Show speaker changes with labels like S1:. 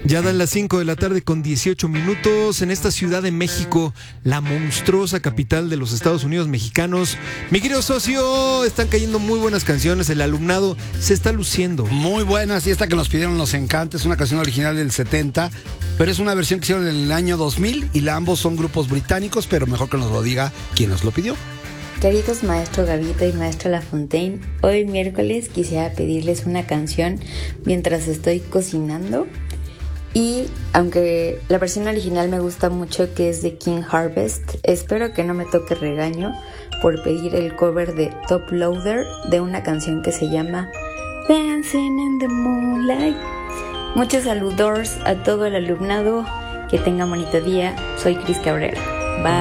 S1: Ya dan las 5 de la tarde con 18 minutos en esta Ciudad de México, la monstruosa capital de los Estados Unidos mexicanos. Mi querido socio, están cayendo muy buenas canciones, el alumnado se está luciendo.
S2: Muy buenas, y esta que nos pidieron nos encanta, es una canción original del 70, pero es una versión que hicieron en el año 2000 y ambos son grupos británicos, pero mejor que nos lo diga quien nos lo pidió.
S3: Queridos maestro Gavito y maestro Lafontaine, hoy miércoles quisiera pedirles una canción mientras estoy cocinando. Y aunque la versión original me gusta mucho, que es de King Harvest, espero que no me toque regaño por pedir el cover de Top Loader de una canción que se llama Dancing in the Moonlight. Muchos saludos a todo el alumnado, que tengan bonito día. Soy Cris Cabrera.